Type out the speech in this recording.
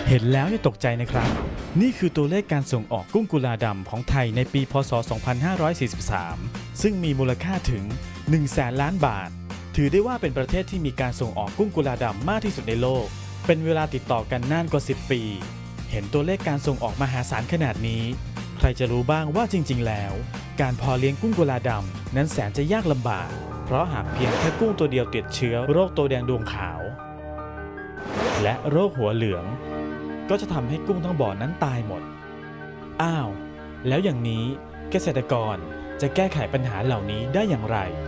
เห็นแล้วอย่าตกใจนะครับนี่คือตัวเลขการส่งออกกุ้งกุลาดำของไทยในปีพ.ศ. 2543ซึ่งมีมูลค่าถึง 100,000 ล้านบาทถือได้ว่าเป็นประเทศที่มีการส่งออกกุ้งกุลาดำมากที่สุดในโลกเป็นเวลาติดต่อกันนานกว่า10 ปีเห็นตัวเลขการส่งออกมหาศาลขนาดนี้ใครจะรู้บ้างว่าจริงๆแล้วการเพาะเลี้ยงกุ้งกุลาดำนั้นแสนจะยากลำบากเพราะหากเพียงแค่กุ้งตัวเดียวติดเชื้อโรคตัวแดงดวงขาวและโรคหัวเหลืองก็จะทำให้กุ้งทั้งบ่อนั้นตายหมดอ้าวแล้วอย่างนี้เกษตรกรจะแก้ไขปัญหาเหล่านี้ได้อย่างไร